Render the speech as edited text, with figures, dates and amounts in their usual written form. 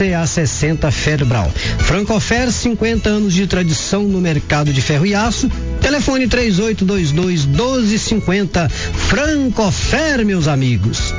CA 60 Ferbral. Francofer, 50 anos de tradição no mercado de ferro e aço. Telefone 3822-1250. Francofer, meus amigos.